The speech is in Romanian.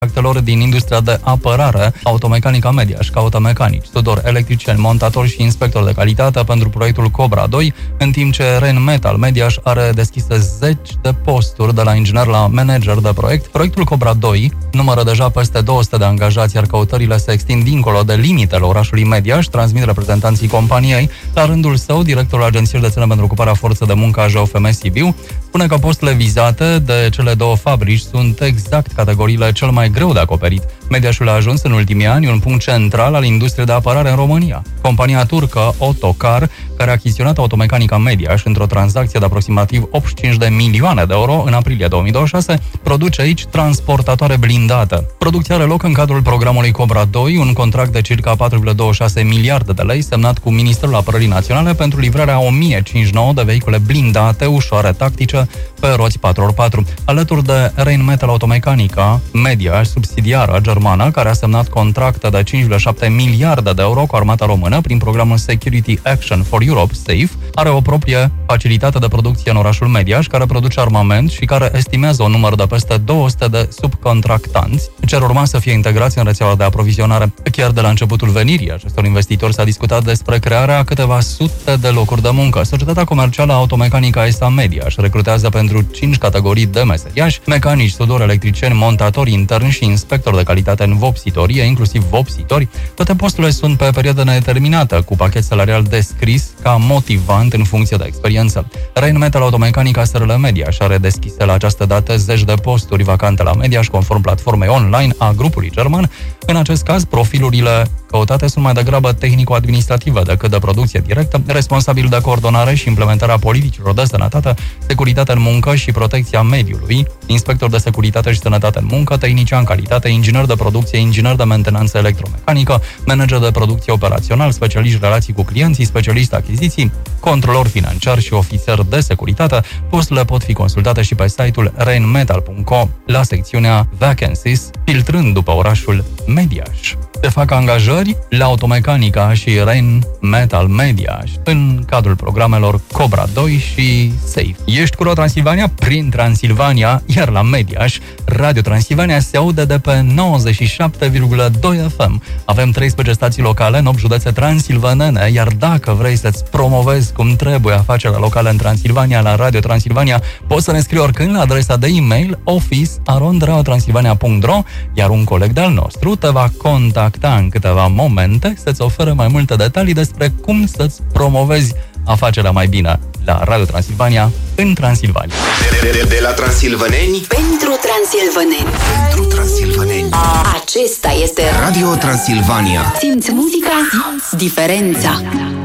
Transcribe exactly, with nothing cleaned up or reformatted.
actelor din industria de apărare, Automecanica Mediaș, ca automecanici, tudori, electricieni, montatori și inspectori de calitate pentru proiectul Cobra doi, în timp ce Rheinmetall Mediaș are deschise zeci de posturi de la inginer la manager de proiect. Proiectul Cobra doi numără deja peste două sute de angajați, iar căutările se extind dincolo de limitele orașului Mediaș, transmit reprezentanții companiei. La rândul său, directorul Agenției Județene pentru Ocuparea Forței de Muncă a J O F M Sibiu spune că posturile vizate de cele două fabrici sunt exact categoriile cel mai greu de acoperit. Mediașul a ajuns în ultimii ani un punct central al industriei de apărare în România. Compania turcă Otokar, care a achiziționat Automecanica Mediaș într-o tranzacție de aproximativ optzeci și cinci de milioane de euro în aprilie două mii douăzeci și șase, produce aici transportatoare blindate. Producția are loc în cadrul programului Cobra doi, un contract de circa patru virgulă douăzeci și șase miliarde de lei semnat cu Ministerul Apărării Naționale pentru livrarea o mie cincizeci și nouă de vehicule blindate, ușoare, tactice, pe roți patru ori patru. Alături de Rheinmetall Automecanica Mediaș, subsidiară germană, care a semnat contracte de cinci virgulă șapte miliarde de euro cu armata română prin programul Security Action for Europe, SAFE, are o proprie facilitate de producție în orașul Mediaș, care produce armament și care estimează un număr de peste două sute de subcontractanți ce ar urma să fie integrați în rețeaua de aprovizionare. Chiar de la începutul venirii acestor investitori s-a discutat despre crearea a câteva sute de locuri de muncă. Societatea comercială Automecanica S A Mediaș recrutează pentru cinci categorii de meseriași: mecanici, tudori, electricieni, montatori interni și inspectori de calitate în vopsitorie, inclusiv vopsitori. Toate posturile sunt pe perioadă nedeterminată, cu pachet salarial descris ca motivant în funcție de experiență. Rheinmetall Automecanica S R L Mediaș are deschise la această dată zeci de posturi vacante la Mediaș, conform platformei online a grupului german. În acest caz, profilurile căutate sunt mai degrabă tehnico-administrative decât de producție directă, responsabil de coordonare și implementarea politicilor de sănătate, securitate în muncă și protecția mediului, inspector de securitate și sănătate în muncă, tehnician calitate, inginer de producție, inginer de mentenanță electromecanică, manager de producție operațional, specialiști relații cu clienții, specialist achiziții, controlor financiar și ofițer de securitate. Posturile pot fi consultate și pe site-ul rheinmetall punct com la secțiunea Vacancies, filtrând după orașul Mediaș. Se fac angajări la Automecanica și Rheinmetall Mediaș în cadrul programelor Cobra doi și SAFE. Ești cu Radio Transilvania prin Transilvania, iar la Mediaș, Radio Transilvania se aude de pe nouăzeci și șapte virgulă doi F M. Avem treisprezece stații locale în opt județe transilvanene, iar dacă vrei să-ți promovezi cum trebuie afacerea locală în Transilvania la Radio Transilvania, poți să ne scrii oricând la adresa de e-mail office arond radio transilvania punct ro, iar un coleg de-al nostru te va contacta în câteva momente să-ți ofere mai multe detalii despre cum să-ți promovezi afacerea mai bine la Radio Transilvania în Transilvania. De, de, de la transilvaneni pentru transilvaneni. Pentru transilvaneni. Acesta este Radio Transilvania. Simți muzica, simți diferența.